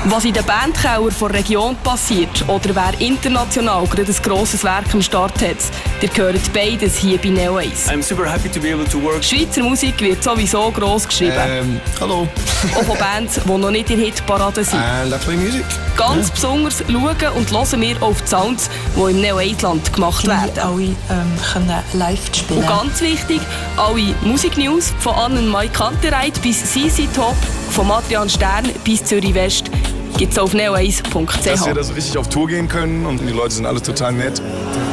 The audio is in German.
Was in den Bandkeller der Region passiert oder wer international gerade ein grosses Werk am Start hat, ihr hört beides hier bei Neo 1. I'm super happy to be able to work. Schweizer Musik wird sowieso gross geschrieben. Hallo. Auch von Bands, die noch nicht in der Hitparade sind. And I play music. Ganz besonders schauen und hören wir auf die Sounds, die im Neo 1 Land gemacht werden. Alle können live spielen. Und ganz wichtig, alle Musiknews von Anne-Mai Kantereit bis CC Top, von Adrian Stern bis Zürich West, gibt es auf neo1.ch. Dass wir das richtig auf Tour gehen können und die Leute sind alle total nett.